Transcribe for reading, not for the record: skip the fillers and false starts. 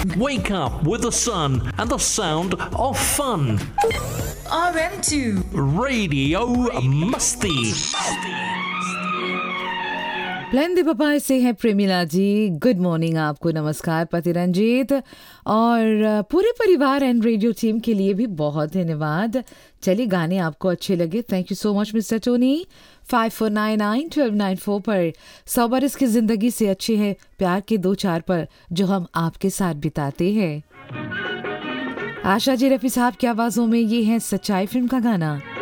Wake up with the sun and the sound of fun. RM2 Radio Musti. Plane दे पपाए से हैं प्रेमिला जी। Good morning आपको, नमस्कार पति रंजीत और पूरे परिवार एंड रेडियो टीम के लिए भी बहुत धन्यवाद। चलिए गाने आपको अच्छे लगे, thank you so much mister Tony. 5499-1294 पर 100 बरस की जिंदगी से अच्छे हैं प्यार के 2-4 पर जो हम आपके साथ बिताते हैं। आशा जी रफी साहब की आवाज़ों में ये है सच्चाई फिल्म का गाना।